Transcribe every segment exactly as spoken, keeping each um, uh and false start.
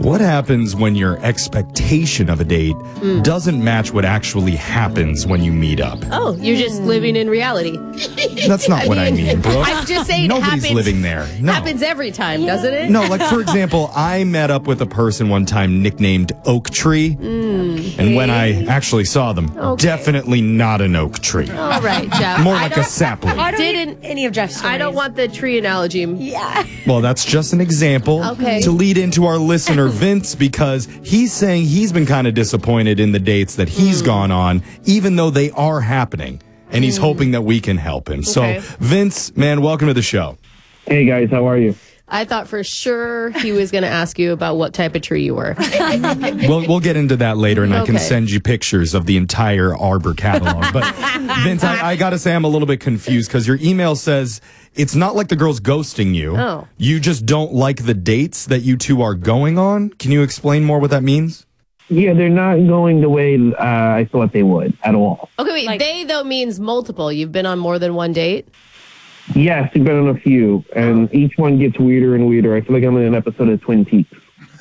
What happens when your expectation of a date mm. doesn't match what actually happens when you meet up? Oh, you're just living in reality. That's not I what mean, I mean, Brooke. I'm just saying Nobody's it happens, living there. No. happens every time, doesn't it? No, like, for example, I met up with a person one time nicknamed Oak Tree. Mm. And when I actually saw them, okay. definitely not an oak tree. All right, Jeff. More like a sapling. I don't didn't any of Jeff's stories. I don't want the tree analogy. Yeah. Well, that's just an example okay. to lead into our listener, Vince, because he's saying he's been kind of disappointed in the dates that he's mm. gone on, even though they are happening. And he's mm. hoping that we can help him. Okay. So, Vince, man, welcome to the show. Hey, guys. How are you? I thought for sure he was going to ask you about what type of tree you were. we'll, we'll get into that later, and okay. I can send you pictures of the entire Arbor catalog. But, Vince, I, I got to say I'm a little bit confused because your email says it's not like the girl's ghosting you. Oh. You just don't like the dates that you two are going on. Can you explain more what that means? Yeah, they're not going the way uh, I thought they would at all. Okay, wait. Like, they, though, means multiple. You've been on more than one date? Yes, we've been on a few, and each one gets weirder and weirder. I feel like I'm in an episode of Twin Peaks.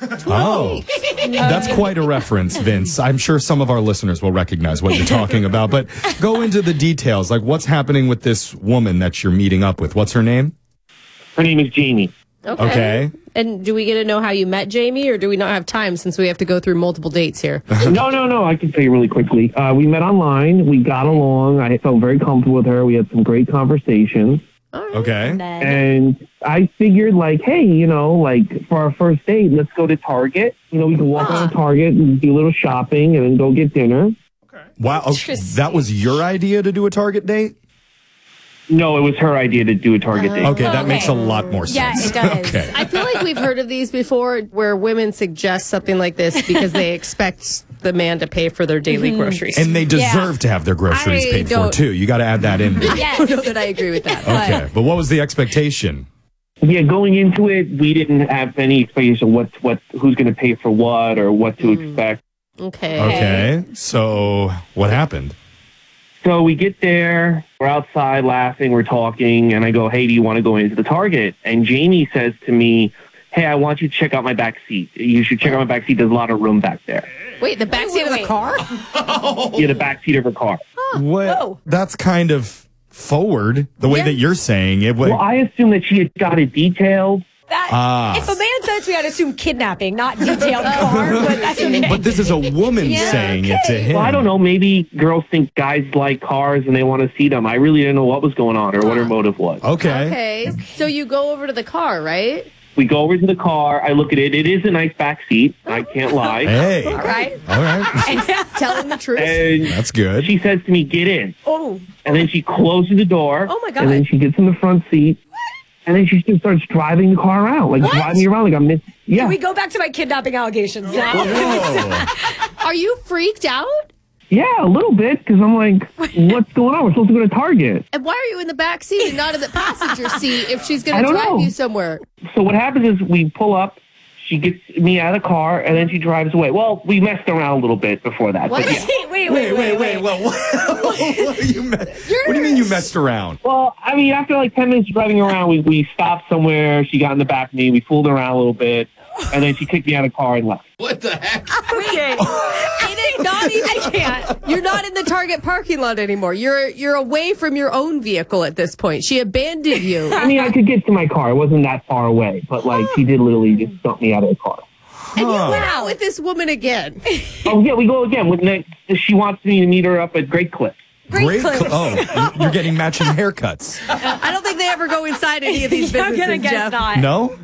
Oh, that's quite a reference, Vince. I'm sure some of our listeners will recognize what you're talking about, but go into the details. Like, what's happening with this woman that you're meeting up with? What's her name? Her name is Jamie. Okay. okay. And do we get to know how you met Jamie, or do we not have time since we have to go through multiple dates here? no, no, no. I can tell you really quickly. Uh, we met online. We got along. I felt very comfortable with her. We had some great conversations. Right. Okay. And, then... and I figured, like, hey, you know, like, for our first date, let's go to Target. You know, we can walk ah. on Target and do a little shopping and then go get dinner. Okay. Wow. Okay. That was your idea to do a Target date? No, it was her idea to do a Target uh, date. Okay, that okay. makes a lot more sense. Yeah, it does. Okay. I feel like we've heard of these before where women suggest something like this because they expect the man to pay for their daily mm-hmm. groceries. And they deserve yeah. to have their groceries I paid don't... for, too. You got to add that in there. Yes. I don't know that I agree with that. Okay, but what was the expectation? Yeah, going into it, we didn't have any expectation of what, what, who's going to pay for what or what to mm. expect. Okay. Okay, so what happened? So we get there, we're outside laughing, we're talking, and I go, hey, do you want to go into the Target? And Jamie says to me, hey, I want you to check out my back seat. You should check out my back seat. There's a lot of room back there. Wait, the back seat of the car? Yeah, the back seat of her car. Huh. What? Oh. That's kind of forward, the way yeah. that you're saying it. Well, I assumed that she had got it detailed. That, ah. If a man says we, I'd assume kidnapping, not detailed car. But that's okay. But this is a woman yeah, saying okay. it to him. Well, I don't know. Maybe girls think guys like cars and they want to see them. I really didn't know what was going on or what her motive was. Okay. Okay. So you go over to the car, right? We go over to the car. I look at it. It is a nice back seat. I can't lie. Hey. All right. All right. Telling the truth. And that's good. She says to me, get in. Oh. And then she closes the door. Oh, my God. And then she gets in the front seat. And then she just starts driving the car around, like what? driving me around like I'm missing. Yeah. Can we go back to my kidnapping allegations now? Whoa. Are you freaked out? Yeah, a little bit, because I'm like, what's going on? We're supposed to go to Target. And why are you in the back seat and not in the passenger seat if she's going I to don't drive know. you somewhere? So what happens is we pull up, she gets me out of the car, and then she drives away. Well, we messed around a little bit before that. What? But yeah. wait, wait, wait, wait, wait. What, what, what, do you me- what do you mean you messed around? Well, I mean, after like ten minutes of driving around, we, we stopped somewhere. She got in the back of me. We fooled around a little bit. And then she kicked me out of the car and left. What the heck? Wait, it is not even. I can't. You're not in the Target parking lot anymore. You're you're away from your own vehicle at this point. She abandoned you. I mean, I could get to my car. It wasn't that far away. But, like, she did literally just dump me out of the car. And you went out with this woman again. Oh, yeah, we go again. With next, she wants me to meet her up at Great Clips. Great. Cl- oh, you're getting matching haircuts. I don't think they ever go inside any of these businesses, I'm gonna guess Jeff. not. No?